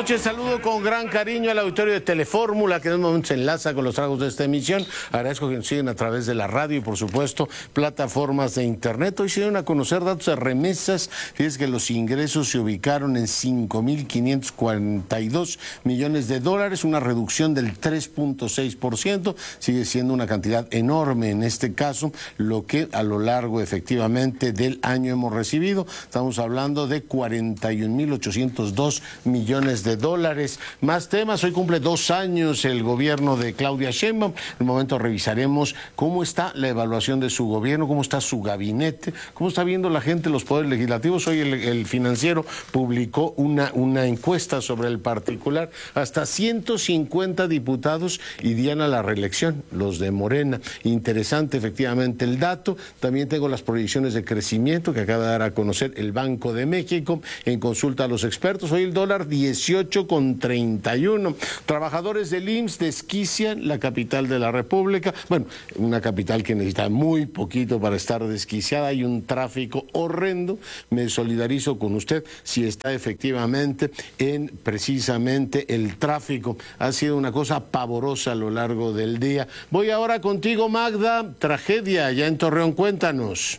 noches, saludo con gran cariño al auditorio de Telefórmula, que en un momento se enlaza con los tragos de esta emisión. Agradezco que nos siguen a través de la radio y, por supuesto, plataformas de internet. Hoy se dieron a conocer datos de remesas. Fíjense que los ingresos se ubicaron en 5.542 millones de dólares, una reducción del 3.6%. Sigue siendo una cantidad enorme en este caso, lo que a lo largo, efectivamente, del año hemos recibido. Estamos hablando de 41.802 millones de dólares. Más temas, hoy cumple 2 años el gobierno de Claudia Sheinbaum. En un momento revisaremos cómo está la evaluación de su gobierno, cómo está su gabinete, cómo está viendo la gente los poderes legislativos. Hoy el Financiero publicó una encuesta sobre el particular. Hasta 150 diputados irían a la reelección, los de Morena. Interesante, efectivamente, el dato. También tengo las proyecciones de crecimiento que acaba de dar a conocer el Banco de México en consulta a los expertos. Hoy el dólar 18,31. Trabajadores del IMSS desquician la capital de la República. Bueno, una capital que necesita muy poquito para estar desquiciada. Hay un tráfico horrendo. Me solidarizo con usted si está efectivamente en precisamente el tráfico. Ha sido una cosa pavorosa a lo largo del día. Voy ahora contigo, Magda. Tragedia ya en Torreón, cuéntanos.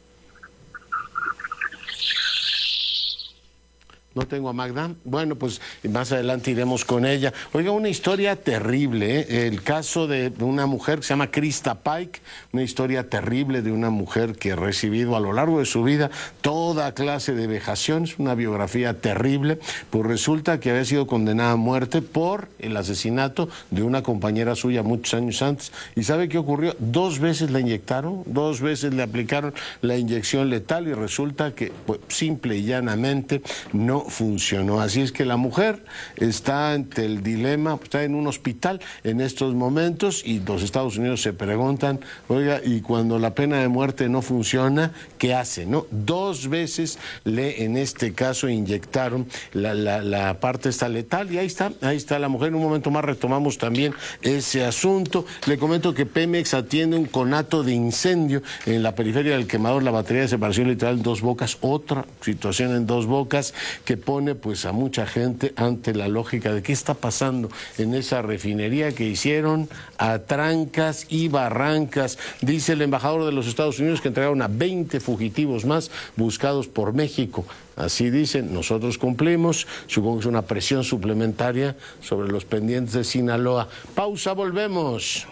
No tengo a Magda. Bueno, pues más adelante iremos con ella. Oiga, una historia terrible, ¿eh? El caso de una mujer que se llama Krista Pike, una historia terrible de una mujer que ha recibido a lo largo de su vida toda clase de vejaciones, una biografía terrible. Pues resulta que había sido condenada a muerte por el asesinato de una compañera suya muchos años antes. ¿Y sabe qué ocurrió? 2 veces la inyectaron, 2 veces le aplicaron la inyección letal y resulta que, pues, simple y llanamente no funcionó. Así es que la mujer está ante el dilema, está en un hospital en estos momentos y los Estados Unidos se preguntan, oiga, y cuando la pena de muerte no funciona, ¿qué hace? ¿No? 2 veces en este caso inyectaron la parte esta letal y ahí está la mujer. En un momento más retomamos también ese asunto. Le comento que Pemex atiende un conato de incendio en la periferia del quemador, la batería de separación literal Dos Bocas, otra situación en Dos Bocas que pone pues a mucha gente ante la lógica de qué está pasando en esa refinería que hicieron a trancas y barrancas. Dice el embajador de los Estados Unidos que entregaron a 20 fugitivos más buscados por México. Así dicen, nosotros cumplimos, supongo que es una presión suplementaria sobre los pendientes de Sinaloa. Pausa, volvemos.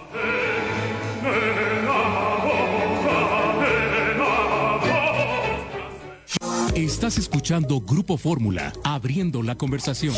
Estás escuchando Grupo Fórmula, abriendo la conversación.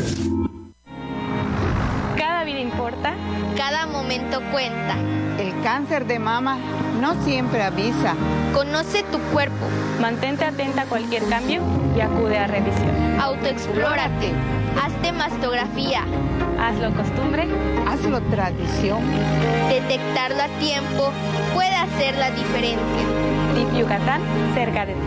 Cada vida importa. Cada momento cuenta. El cáncer de mama no siempre avisa. Conoce tu cuerpo. Mantente atenta a cualquier cambio y acude a revisión. Autoexplórate. Hazte mastografía. Hazlo costumbre. Hazlo tradición. Detectarlo a tiempo puede hacer la diferencia. DIF Yucatán, cerca de ti.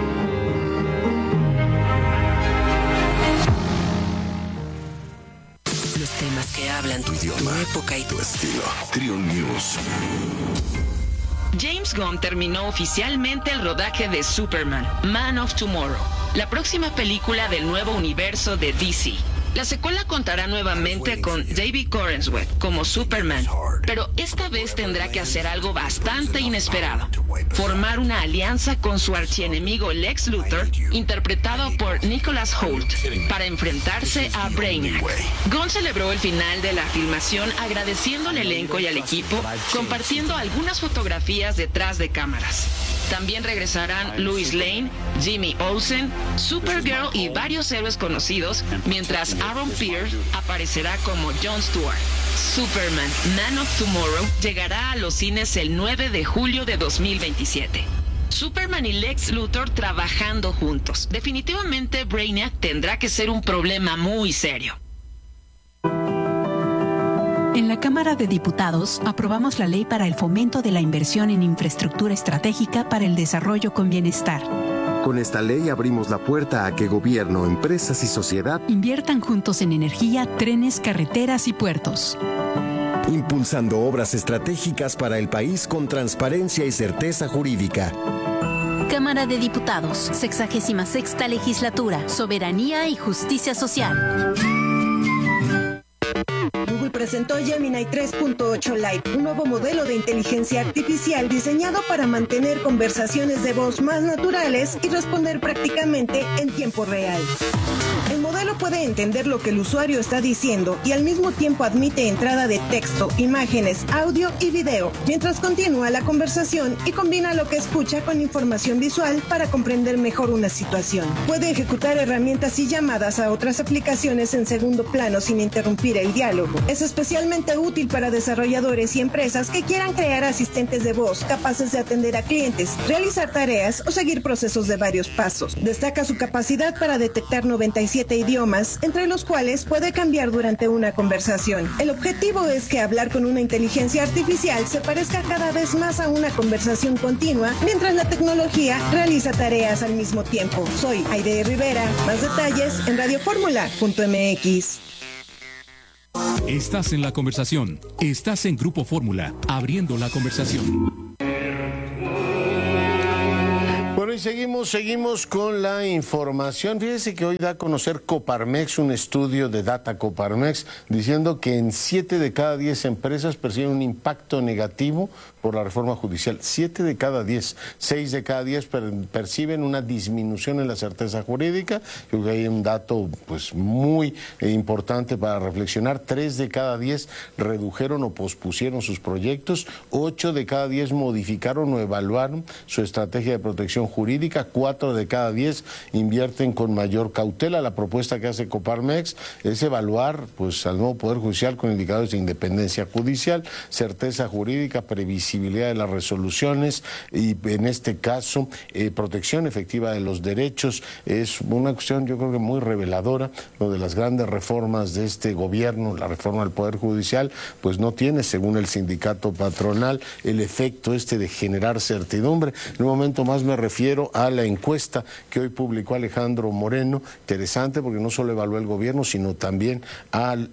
Los temas que hablan tu idioma, tu época y tu estilo. Trio News. James Gunn terminó oficialmente el rodaje de Superman, Man of Tomorrow, la próxima película del nuevo universo de DC. La secuela contará nuevamente con David Corenswet como Superman, pero esta vez tendrá que hacer algo bastante inesperado: formar una alianza con su archienemigo Lex Luthor, interpretado por Nicholas Hoult, para enfrentarse a Brainiac. Gunn celebró el final de la filmación agradeciendo al elenco y al equipo, compartiendo algunas fotografías detrás de cámaras. También regresarán Lois Lane, Jimmy Olsen, Supergirl y varios héroes conocidos, mientras Aaron Pierce aparecerá como Jon Stewart. Superman, Man of Tomorrow llegará a los cines el 9 de julio de 2027. Superman y Lex Luthor trabajando juntos. Definitivamente Brainiac tendrá que ser un problema muy serio. En la Cámara de Diputados aprobamos la ley para el fomento de la inversión en infraestructura estratégica para el desarrollo con bienestar. Con esta ley abrimos la puerta a que gobierno, empresas y sociedad inviertan juntos en energía, trenes, carreteras y puertos. Impulsando obras estratégicas para el país con transparencia y certeza jurídica. Cámara de Diputados, 66ª Legislatura, Soberanía y Justicia Social. Google presentó Gemini 3.8 Lite, un nuevo modelo de inteligencia artificial diseñado para mantener conversaciones de voz más naturales y responder prácticamente en tiempo real. El modelo puede entender lo que el usuario está diciendo y al mismo tiempo admite entrada de texto, imágenes, audio y video, mientras continúa la conversación y combina lo que escucha con información visual para comprender mejor una situación. Puede ejecutar herramientas y llamadas a otras aplicaciones en segundo plano sin interrumpir el diálogo. Es especialmente útil para desarrolladores y empresas que quieran crear asistentes de voz capaces de atender a clientes, realizar tareas o seguir procesos de varios pasos. Destaca su capacidad para detectar 97 idiomas, entre los cuales puede cambiar durante una conversación. El objetivo es que hablar con una inteligencia artificial se parezca cada vez más a una conversación continua, mientras la tecnología realiza tareas al mismo tiempo. Soy Aide Rivera. Más detalles en radioformula.mx. Estás en la conversación. Estás en Grupo Fórmula, abriendo la conversación. Bueno, y seguimos con la información. Fíjese que hoy da a conocer Coparmex, un estudio de Data Coparmex, diciendo que en 7 de cada 10 empresas perciben un impacto negativo por la reforma judicial. 7 de cada 10, 6 de cada 10 perciben una disminución en la certeza jurídica. Yo creo que hay un dato pues muy importante para reflexionar. 3 de cada 10 redujeron o pospusieron sus proyectos. 8 de cada 10 modificaron o evaluaron su estrategia de protección jurídica. 4 de cada 10 invierten con mayor cautela. La propuesta que hace Coparmex es evaluar pues al nuevo Poder Judicial con indicadores de independencia judicial, certeza jurídica, previsibilidad de las resoluciones y en este caso protección efectiva de los derechos. Es una cuestión yo creo que muy reveladora. Lo de las grandes reformas de este gobierno, la reforma del Poder Judicial, pues no tiene, según el sindicato patronal, el efecto de generar certidumbre. En un momento más me refiero a la encuesta que hoy publicó Alejandro Moreno, interesante porque no solo evaluó el gobierno, sino también al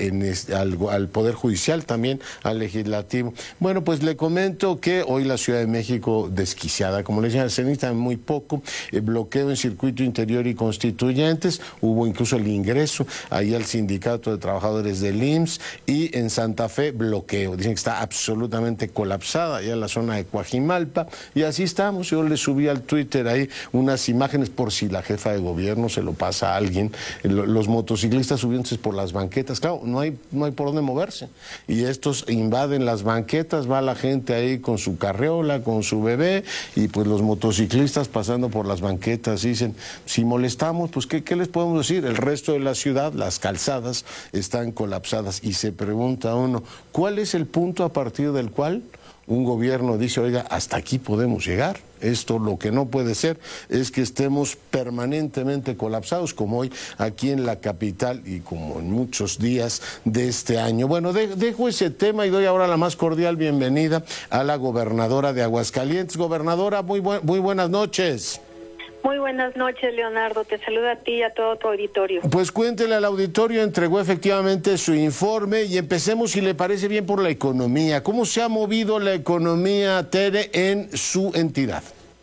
Poder Judicial, también al Legislativo. Bueno, pues le comento que hoy la Ciudad de México desquiciada, como le decía, se necesita muy poco, bloqueo en Circuito Interior y Constituyentes, hubo incluso el ingreso ahí al Sindicato de Trabajadores del IMSS, y en Santa Fe bloqueo, dicen que está absolutamente colapsada allá en la zona de Coajimalpa, y así estamos. Yo le subí al Twitter ahí unas imágenes por si la jefa de gobierno se lo pasa a alguien, los motociclistas subiéndose por las banquetas, claro, no hay por dónde moverse, y estos invaden las banquetas, va la gente ahí con su carreola, con su bebé, y pues los motociclistas pasando por las banquetas dicen, si molestamos, pues ¿qué les podemos decir? El resto de la ciudad, las calzadas están colapsadas, y se pregunta uno, ¿cuál es el punto a partir del cual un gobierno dice, oiga, hasta aquí podemos llegar? Esto lo que no puede ser es que estemos permanentemente colapsados, como hoy aquí en la capital y como en muchos días de este año. Bueno, dejo ese tema y doy ahora la más cordial bienvenida a la gobernadora de Aguascalientes. Gobernadora, muy buenas noches. Muy buenas noches, Leonardo. Te saludo a ti y a todo tu auditorio. Pues cuéntele al auditorio, entregó efectivamente su informe y empecemos, si le parece bien, por la economía. ¿Cómo se ha movido la economía, Tere, en su entidad?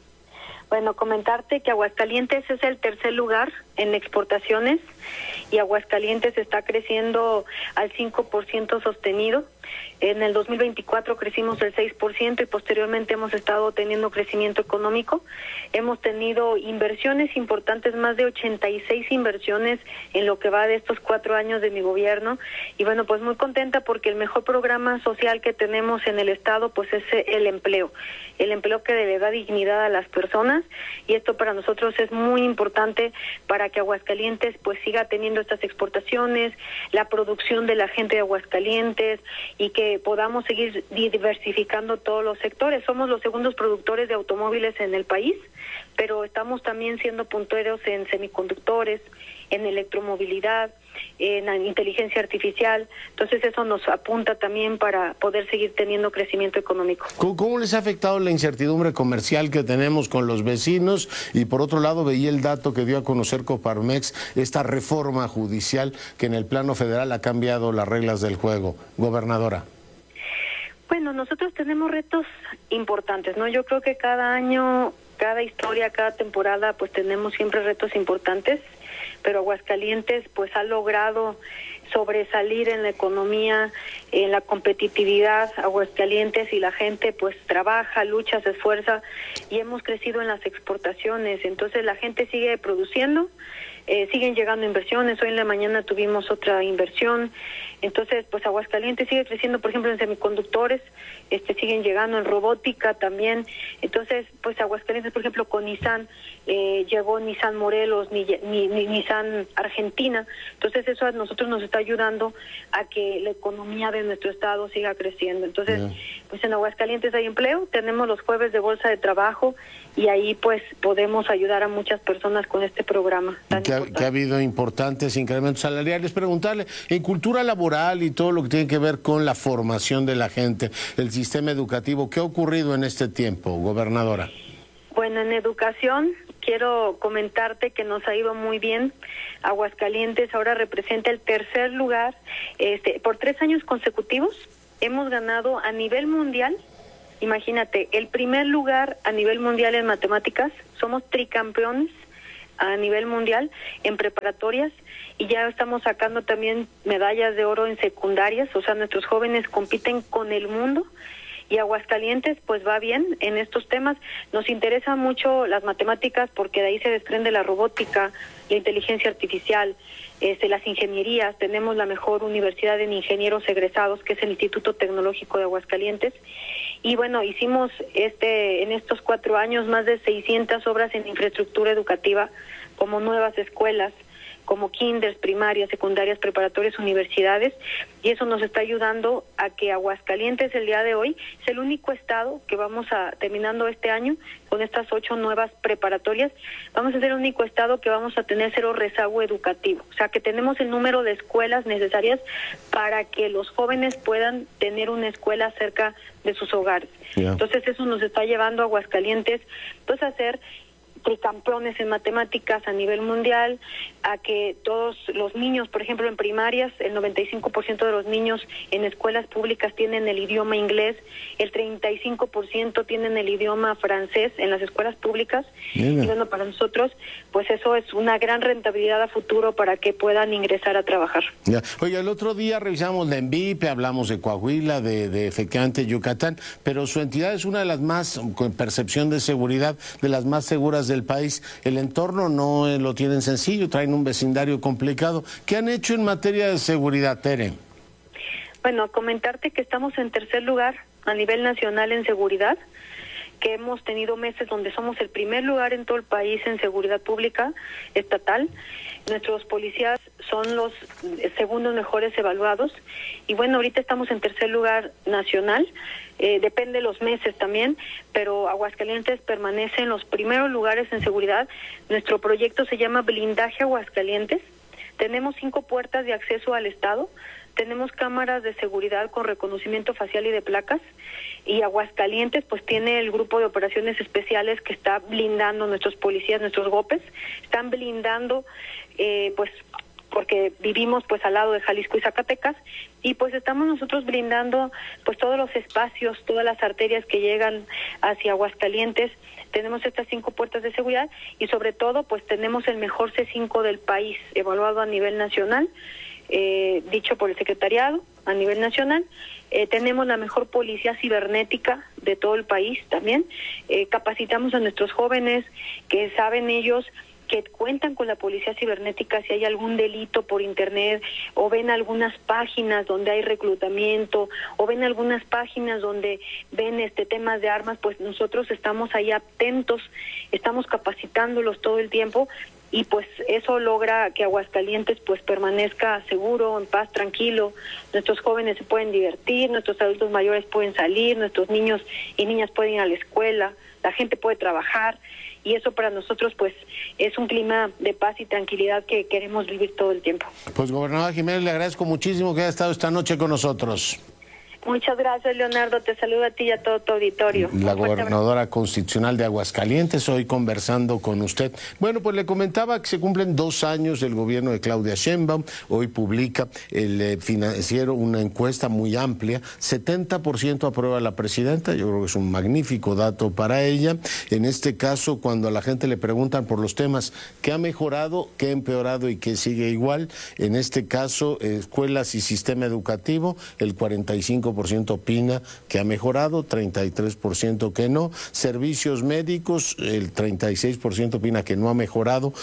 Bueno, comentarte que Aguascalientes es el tercer lugar en exportaciones y Aguascalientes está creciendo al 5% sostenido. En el 2024 crecimos el 6% y posteriormente hemos estado teniendo crecimiento económico. Hemos tenido inversiones importantes, más de 86 inversiones en lo que va de estos 4 años de mi gobierno. Y bueno, pues muy contenta porque el mejor programa social que tenemos en el estado pues es el empleo que le da dignidad a las personas, y esto para nosotros es muy importante para que Aguascalientes pues siga teniendo estas exportaciones, la producción de la gente de Aguascalientes, y que podamos seguir diversificando todos los sectores. Somos los segundos productores de automóviles en el país, pero estamos también siendo punteros en semiconductores, en electromovilidad, en inteligencia artificial. Entonces eso nos apunta también para poder seguir teniendo crecimiento económico. ¿Cómo les ha afectado la incertidumbre comercial que tenemos con los vecinos? Y por otro lado, veía el dato que dio a conocer Coparmex, esta reforma judicial que en el plano federal ha cambiado las reglas del juego. Gobernadora. Bueno, nosotros tenemos retos importantes, ¿no? Yo creo que cada año, cada historia, cada temporada, pues tenemos siempre retos importantes, pero Aguascalientes pues ha logrado sobresalir en la economía, en la competitividad. Aguascalientes y la gente pues trabaja, lucha, se esfuerza y hemos crecido en las exportaciones. Entonces la gente sigue produciendo, siguen llegando inversiones. Hoy en la mañana tuvimos otra inversión. Entonces, pues Aguascalientes sigue creciendo, por ejemplo, en semiconductores, siguen llegando en robótica también. Entonces, pues Aguascalientes, por ejemplo, con Nissan, llegó Nissan Morelos, Nissan Argentina. Entonces, eso a nosotros nos está ayudando a que la economía de nuestro estado siga creciendo. Entonces, pues en Aguascalientes hay empleo, tenemos los jueves de bolsa de trabajo y ahí pues podemos ayudar a muchas personas con este programa. Que ha habido importantes incrementos salariales. Preguntarle, en cultura laboral y todo lo que tiene que ver con la formación de la gente, el sistema educativo, ¿qué ha ocurrido en este tiempo, gobernadora? Bueno, en educación quiero comentarte que nos ha ido muy bien. Aguascalientes ahora representa el tercer lugar. Por 3 años consecutivos hemos ganado a nivel mundial. Imagínate, el primer lugar a nivel mundial en matemáticas, somos tricampeones a nivel mundial en preparatorias y ya estamos sacando también medallas de oro en secundarias, o sea, nuestros jóvenes compiten con el mundo y Aguascalientes pues va bien en estos temas. Nos interesa mucho las matemáticas porque de ahí se desprende la robótica, la inteligencia artificial, las ingenierías. Tenemos la mejor universidad en ingenieros egresados, que es el Instituto Tecnológico de Aguascalientes. Y bueno, hicimos en estos 4 años más de 600 obras en infraestructura educativa, como nuevas escuelas, como kinders, primarias, secundarias, preparatorias, universidades, y eso nos está ayudando a que Aguascalientes el día de hoy es el único estado que vamos a, terminando este año, con estas 8 nuevas preparatorias, vamos a ser el único estado que vamos a tener 0 rezago educativo, o sea que tenemos el número de escuelas necesarias para que los jóvenes puedan tener una escuela cerca de sus hogares. Entonces eso nos está llevando a Aguascalientes pues a ser tricampeones en matemáticas a nivel mundial, a que todos los niños, por ejemplo, en primarias, el 95% de los niños en escuelas públicas tienen el idioma inglés, el 35% tienen el idioma francés en las escuelas públicas. Y bueno, para nosotros, pues eso es una gran rentabilidad a futuro para que puedan ingresar a trabajar. Oye, el otro día revisamos la ENVIP, hablamos de Coahuila, de efectivamente Yucatán, pero su entidad es una de las más, con percepción de seguridad, de las más seguras del país. El entorno no lo tienen sencillo, traen un vecindario complicado. ¿Qué han hecho en materia de seguridad, Tere? Bueno, comentarte que estamos en tercer lugar a nivel nacional en seguridad, que hemos tenido meses donde somos el primer lugar en todo el país en seguridad pública estatal. Nuestros policías son los segundos mejores evaluados y bueno, ahorita estamos en tercer lugar nacional, depende de los meses también, pero Aguascalientes permanece en los primeros lugares en seguridad. Nuestro proyecto se llama Blindaje Aguascalientes. Tenemos 5 puertas de acceso al estado, tenemos cámaras de seguridad con reconocimiento facial y de placas, y Aguascalientes pues tiene el grupo de operaciones especiales que está blindando, nuestros policías, nuestros GOPES, están blindando pues porque vivimos pues al lado de Jalisco y Zacatecas, y pues estamos nosotros blindando pues todos los espacios, todas las arterias que llegan hacia Aguascalientes. Tenemos estas 5 puertas de seguridad y sobre todo pues tenemos el mejor C5 del país, evaluado a nivel nacional, dicho por el secretariado a nivel nacional. Tenemos la mejor policía cibernética de todo el país también. Capacitamos a nuestros jóvenes que saben ellos que cuentan con la policía cibernética si hay algún delito por internet, o ven algunas páginas donde hay reclutamiento, o ven algunas páginas donde ven temas de armas, pues nosotros estamos ahí atentos, estamos capacitándolos todo el tiempo, y pues eso logra que Aguascalientes pues permanezca seguro, en paz, tranquilo. Nuestros jóvenes se pueden divertir, nuestros adultos mayores pueden salir, nuestros niños y niñas pueden ir a la escuela, la gente puede trabajar, y eso para nosotros pues es un clima de paz y tranquilidad que queremos vivir todo el tiempo. Pues gobernadora Jiménez, le agradezco muchísimo que haya estado esta noche con nosotros. Muchas gracias, Leonardo. Te saludo a ti y a todo tu auditorio. La gobernadora constitucional de Aguascalientes, hoy conversando con usted. Bueno, pues le comentaba que se cumplen 2 años del gobierno de Claudia Sheinbaum. Hoy publica el Financiero una encuesta muy amplia. 70% aprueba a la presidenta. Yo creo que es un magnífico dato para ella. En este caso, cuando a la gente le preguntan por los temas que ha mejorado, que ha empeorado y que sigue igual, en este caso, escuelas y sistema educativo, el 45% opina que ha mejorado, 33% que no. Servicios médicos, el 36% opina que no ha mejorado,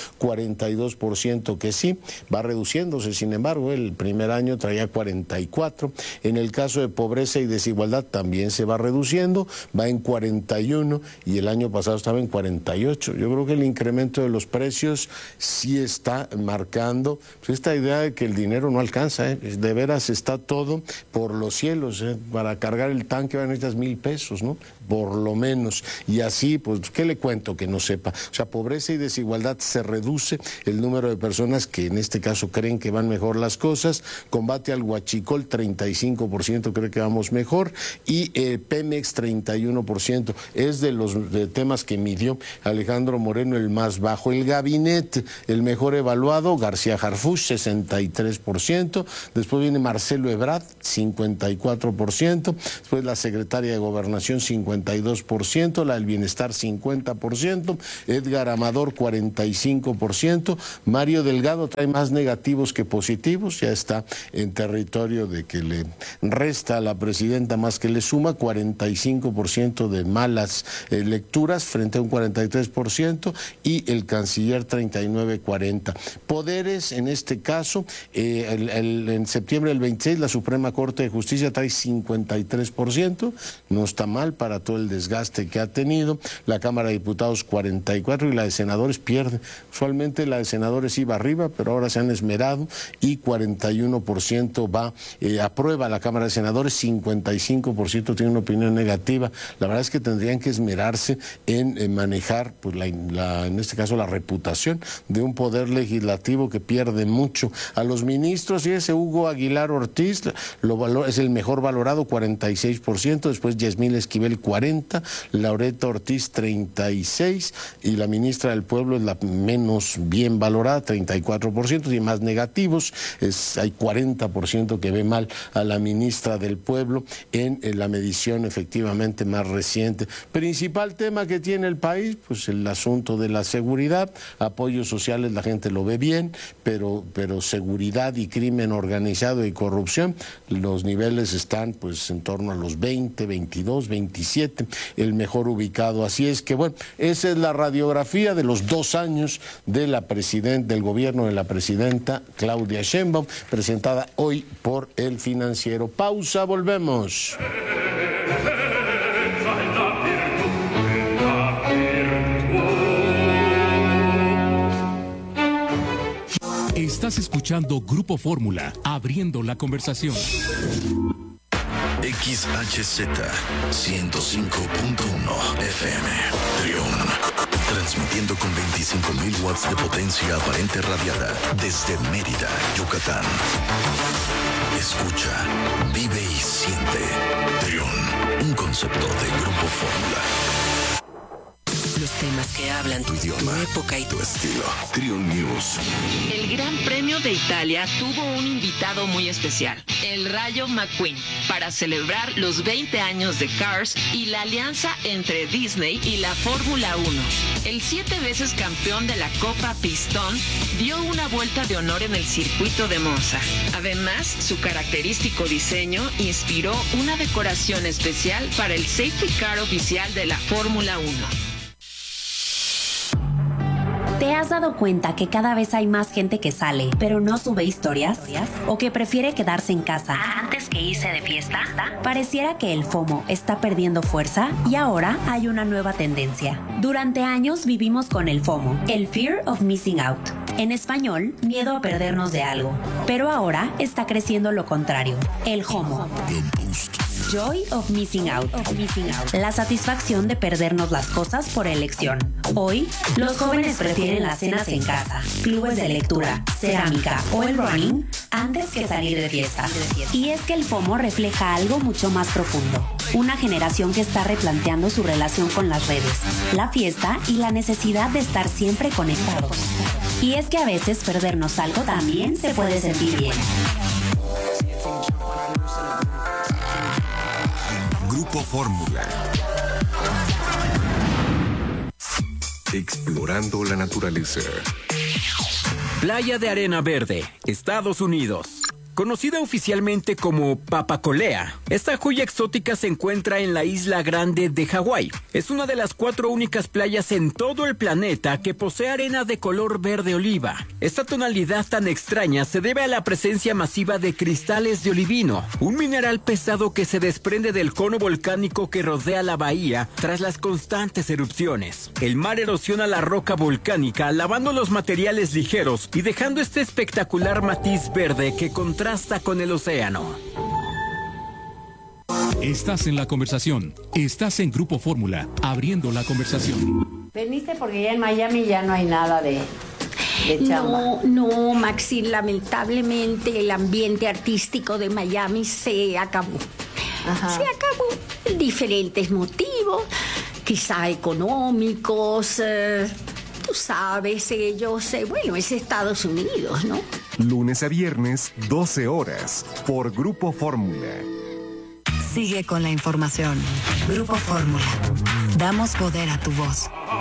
42% que sí. Va reduciéndose, sin embargo, el primer año traía 44%. En el caso de pobreza y desigualdad también se va reduciendo, va en 41% y el año pasado estaba en 48%. Yo creo que el incremento de los precios sí está marcando pues, esta idea de que el dinero no alcanza, de veras está todo por los cielos. Para cargar el tanque necesitas 1,000 pesos, ¿no? Por lo menos. Y así, pues, ¿qué le cuento que no sepa? O sea, pobreza y desigualdad se reduce, el número de personas que en este caso creen que van mejor las cosas. Combate al huachicol, 35% cree que vamos mejor. Y Pemex, 31%. Es de los temas que midió Alejandro Moreno el más bajo. El gabinete, el mejor evaluado, García Harfuch, 63%. Después viene Marcelo Ebrard, 54%. Después la secretaria de Gobernación, 52%, la del Bienestar, 50%, Edgar Amador, 45%, Mario Delgado trae más negativos que positivos, ya está en territorio de que le resta a la presidenta más que le suma, 45% de malas lecturas frente a un 43%, y el canciller 39-40. Poderes, en este caso, en septiembre del 26, la Suprema Corte de Justicia trae 53%, no está mal para todo el desgaste que ha tenido. La Cámara de Diputados 44% y la de senadores pierde. Usualmente la de senadores iba arriba, pero ahora se han esmerado y 41% aprueba la Cámara de Senadores, 55% tiene una opinión negativa. La verdad es que tendrían que esmerarse en manejar, pues, en este caso, la reputación de un poder legislativo que pierde mucho. A los ministros, y ese Hugo Aguilar Ortiz es el mejor valorado, 46%, después Yasmín Esquivel, 40%, Laureta Ortiz, 36%, y la ministra del Pueblo es la menos bien valorada, 34%, y más negativos, hay 40% que ve mal a la ministra del Pueblo en la medición efectivamente más reciente. Principal tema que tiene el país, pues el asunto de la seguridad, apoyos sociales la gente lo ve bien, pero seguridad y crimen organizado y corrupción, los niveles están pues en torno a los 20, 22, 27, el mejor ubicado. Así es que bueno, esa es la radiografía de los 2 años del gobierno de la presidenta Claudia Sheinbaum, presentada hoy por El Financiero. Pausa, volvemos. Estás escuchando Grupo Fórmula, abriendo la conversación. XHZ 105.1 FM Trión, transmitiendo con 25.000 watts de potencia aparente radiada desde Mérida, Yucatán. Escucha, vive y siente. Trión, un concepto de Grupo Fórmula. Los temas que hablan tu idioma, tu época y tu estilo. Trión News. El Gran Premio de Italia tuvo un invitado muy especial, el Rayo McQueen, para celebrar los 20 años de Cars y la alianza entre Disney y la Fórmula 1. El 7 veces campeón de la Copa Pistón dio una vuelta de honor en el circuito de Monza. Además, su característico diseño inspiró una decoración especial para el Safety Car oficial de la Fórmula 1. ¿Te has dado cuenta que cada vez hay más gente que sale, pero no sube historias? ¿O que prefiere quedarse en casa antes que irse de fiesta? Pareciera que el FOMO está perdiendo fuerza y ahora hay una nueva tendencia. Durante años vivimos con el FOMO, el Fear of Missing Out. En español, miedo a perdernos de algo. Pero ahora está creciendo lo contrario, el HOMO. Joy of Missing Out. La satisfacción de perdernos las cosas por elección. Hoy, los jóvenes prefieren las cenas en casa, clubes de lectura, cerámica o el running antes que salir de fiesta. Y es que el FOMO refleja algo mucho más profundo. Una generación que está replanteando su relación con las redes, la fiesta y la necesidad de estar siempre conectados. Y es que a veces perdernos algo también se puede sentir bien. Grupo Fórmula. Explorando la naturaleza. Playa de Arena Verde, Estados Unidos. Conocida oficialmente como Papacolea, esta joya exótica se encuentra en la Isla Grande de Hawái. Es una de las 4 únicas playas en todo el planeta que posee arena de color verde oliva. Esta tonalidad tan extraña se debe a la presencia masiva de cristales de olivino, un mineral pesado que se desprende del cono volcánico que rodea la bahía tras las constantes erupciones. El mar erosiona la roca volcánica, lavando los materiales ligeros y dejando este espectacular matiz verde que contrasta con el océano. Estás en la conversación. Estás en Grupo Fórmula, abriendo la conversación. Veniste porque ya en Miami ya no hay nada de chamba. No, Maxi, lamentablemente el ambiente artístico de Miami se acabó. Ajá. Se acabó. Diferentes motivos, quizá económicos, tú sabes, bueno, es Estados Unidos, ¿no? Lunes a viernes, 12 horas, por Grupo Fórmula. Sigue con la información. Grupo Fórmula. Damos poder a tu voz.